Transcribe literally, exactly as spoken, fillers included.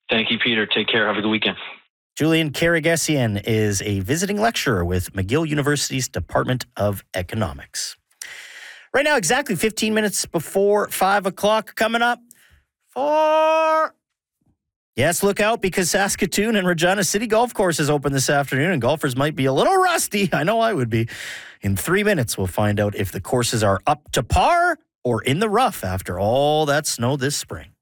Thank you, Peter. Take care. Have a good weekend. Julian Karagesian is a visiting lecturer with McGill University's Department of Economics. Right now, exactly fifteen minutes before five o'clock, coming up. Four. Yes, look out because Saskatoon and Regina City Golf Course is open this afternoon, and golfers might be a little rusty. I know I would be. In three minutes, we'll find out if the courses are up to par or in the rough after all that snow this spring.